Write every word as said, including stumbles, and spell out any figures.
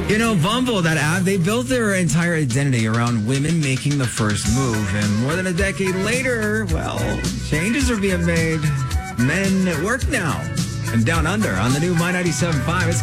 You know, Bumble, that app, they built their entire identity around women making the first move. And more than a decade later, well, changes are being made. Men work now. And Down Under on the new My ninety-seven point five. It's